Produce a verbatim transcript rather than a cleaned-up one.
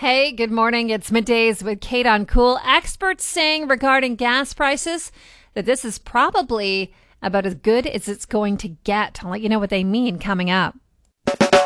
Hey, good morning. It's Middays with Kate on Cool. Experts saying regarding gas prices that this is probably about as good as it's going to get. I'll let you know what they mean coming up.